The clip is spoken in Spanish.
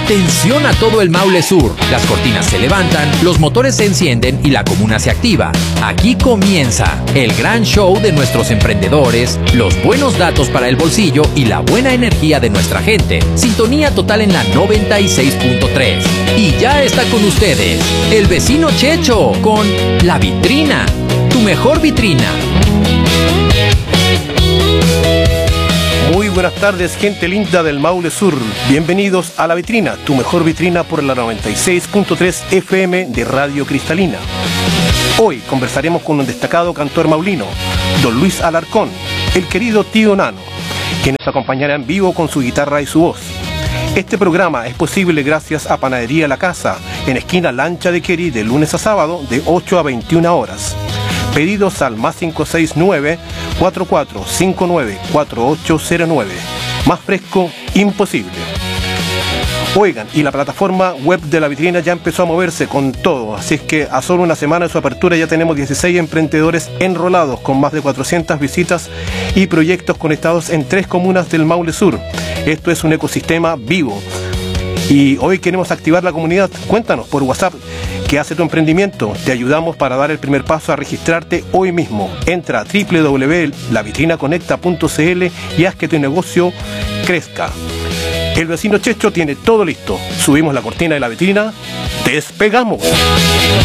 Atención a todo el Maule Sur. Las cortinas se levantan, los motores se encienden y la comuna se activa. Aquí comienza el gran show de nuestros emprendedores, los buenos datos para el bolsillo y la buena energía de nuestra gente. Sintonía total en la 96.3. Y ya está con ustedes el vecino Checho con La Vitrina, tu mejor vitrina. Muy buenas tardes, gente linda del Maule Sur. Bienvenidos a La Vitrina, tu mejor vitrina por la 96.3 FM de Radio Cristalina. Hoy conversaremos con un destacado cantor maulino, don Luis Alarcón, el querido tío Nano, quien nos acompañará en vivo con su guitarra y su voz. Este programa es posible gracias a Panadería La Casa, en esquina Lancha de Querí, de lunes a sábado, de 8 a 21 horas. Pedidos al más 569-4459-4809. Más fresco, imposible. Oigan, y la plataforma web de La Vitrina ya empezó a moverse con todo, así es que a solo una semana de su apertura ya tenemos 16 emprendedores enrolados con más de 400 visitas y proyectos conectados en 3 comunas del Maule Sur. Esto es un ecosistema vivo. Y hoy queremos activar la comunidad. Cuéntanos por WhatsApp qué hace tu emprendimiento. Te ayudamos para dar el primer paso a registrarte hoy mismo. Entra a www.lavitrinaconecta.cl y haz que tu negocio crezca. El vecino Checho tiene todo listo. Subimos la cortina de la vitrina. ¡Despegamos!